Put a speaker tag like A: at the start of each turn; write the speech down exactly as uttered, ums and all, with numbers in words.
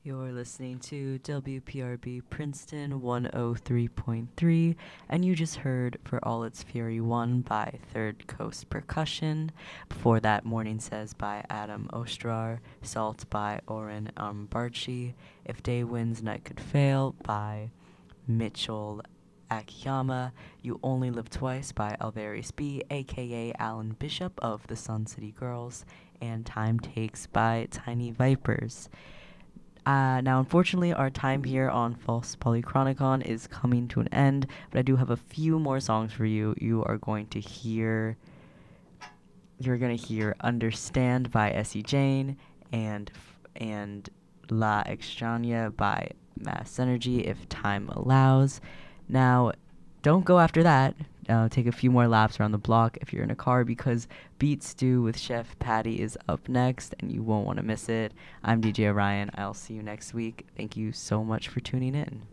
A: You're listening to W P R B Princeton one oh three point three, and you just heard For All Its Fury one by Third Coast Percussion. Before that, Morning Says by Adam Ostrar, Salt by Oren Ambarchi, If Day Wins, Night Could Fail by Mitchell Akiyama, You Only Live Twice by Alvaris B, aka Alan Bishop of the Sun City Girls, and Time Takes by Tiny Vipers. Uh, now, unfortunately, our time here on False Polychronicon is coming to an end, but I do have a few more songs for you. You are going to hear, you're going to hear "Understand" by Essie Jane and and "La Extraña" by Mass Energy, if time allows. Now, don't go after that. Uh, take a few more laps around the block if you're in a car, because Beat Stew with Chef Patty is up next and you won't want to miss it. I'm D J Ryan. I'll see you next week. Thank you so much for tuning in.